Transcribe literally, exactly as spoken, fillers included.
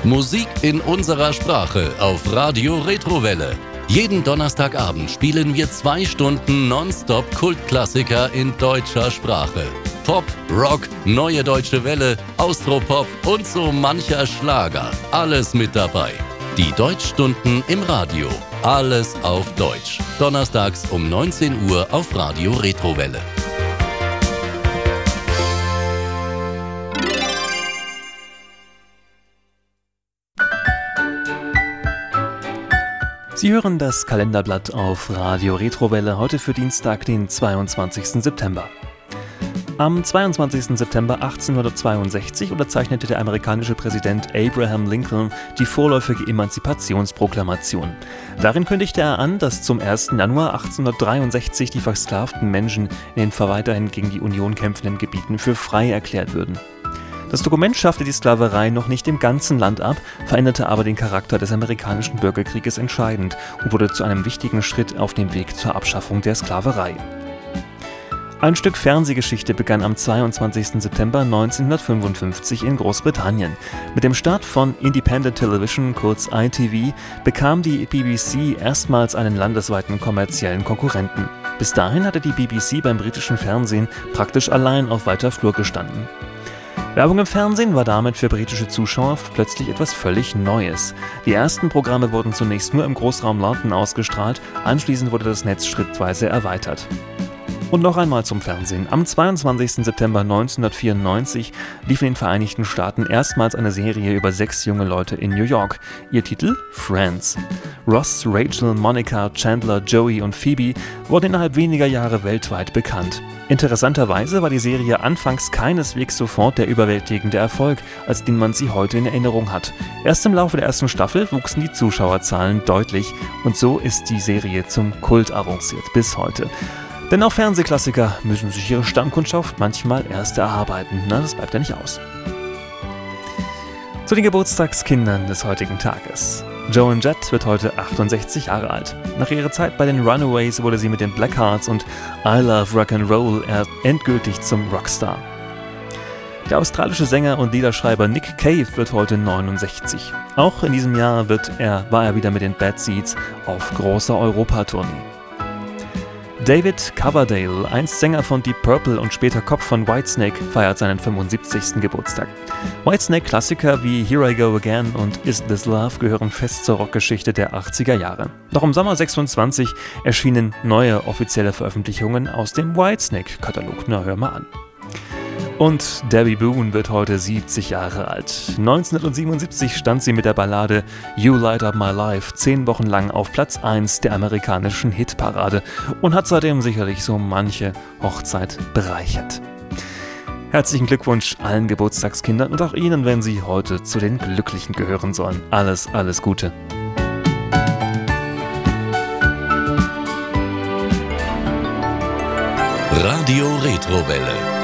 Musik in unserer Sprache auf Radio Retrowelle. Jeden Donnerstagabend spielen wir zwei Stunden nonstop Kultklassiker in deutscher Sprache. Pop, Rock, Neue Deutsche Welle, Austropop und so mancher Schlager. Alles mit dabei. Die Deutschstunden im Radio. Alles auf Deutsch. Donnerstags um neunzehn Uhr auf Radio Retrowelle. Sie hören das Kalenderblatt auf Radio Retrowelle heute für Dienstag, den zweiundzwanzigsten September. Am zweiundzwanzigsten September achtzehnhundertzweiundsechzig unterzeichnete der amerikanische Präsident Abraham Lincoln die vorläufige Emanzipationsproklamation. Darin kündigte er an, dass zum ersten Januar achtzehnhundertdreiundsechzig die versklavten Menschen in den weiterhin gegen die Union kämpfenden Gebieten für frei erklärt würden. Das Dokument schaffte die Sklaverei noch nicht im ganzen Land ab, veränderte aber den Charakter des amerikanischen Bürgerkrieges entscheidend und wurde zu einem wichtigen Schritt auf dem Weg zur Abschaffung der Sklaverei. Ein Stück Fernsehgeschichte begann am zweiundzwanzigsten September neunzehnhundertfünfundfünfzig in Großbritannien. Mit dem Start von Independent Television, kurz I T V, bekam die B B C erstmals einen landesweiten kommerziellen Konkurrenten. Bis dahin hatte die B B C beim britischen Fernsehen praktisch allein auf weiter Flur gestanden. Werbung im Fernsehen war damit für britische Zuschauer plötzlich etwas völlig Neues. Die ersten Programme wurden zunächst nur im Großraum London ausgestrahlt, anschließend wurde das Netz schrittweise erweitert. Und noch einmal zum Fernsehen. Am zweiundzwanzigsten September neunzehnhundertvierundneunzig lief in den Vereinigten Staaten erstmals eine Serie über sechs junge Leute in New York. Ihr Titel? Friends. Ross, Rachel, Monica, Chandler, Joey und Phoebe wurden innerhalb weniger Jahre weltweit bekannt. Interessanterweise war die Serie anfangs keineswegs sofort der überwältigende Erfolg, als den man sie heute in Erinnerung hat. Erst im Laufe der ersten Staffel wuchsen die Zuschauerzahlen deutlich und so ist die Serie zum Kult avanciert bis heute. Denn auch Fernsehklassiker müssen sich ihre Stammkundschaft manchmal erst erarbeiten. Na, das bleibt ja nicht aus. Zu den Geburtstagskindern des heutigen Tages. Joan Jett wird heute achtundsechzig Jahre alt. Nach ihrer Zeit bei den Runaways wurde sie mit den Blackhearts und I Love Rock'n'Roll endgültig zum Rockstar. Der australische Sänger und Liederschreiber Nick Cave wird heute neunundsechzig. Auch in diesem Jahr wird er, war er wieder mit den Bad Seeds auf großer Europatournee. David Coverdale, einst Sänger von Deep Purple und später Kopf von Whitesnake, feiert seinen fünfundsiebzigsten Geburtstag. Whitesnake-Klassiker wie Here I Go Again und Is This Love gehören fest zur Rockgeschichte der achtziger Jahre. Noch im Sommer sechsundzwanzig erschienen neue offizielle Veröffentlichungen aus dem Whitesnake-Katalog. Na, hör mal an. Und Debbie Boone wird heute siebzig Jahre alt. neunzehnhundertsiebenundsiebzig stand sie mit der Ballade You Light Up My Life zehn Wochen lang auf Platz eins der amerikanischen Hitparade und hat seitdem sicherlich so manche Hochzeit bereichert. Herzlichen Glückwunsch allen Geburtstagskindern und auch Ihnen, wenn Sie heute zu den Glücklichen gehören sollen. Alles, alles Gute. Radio Retrowelle.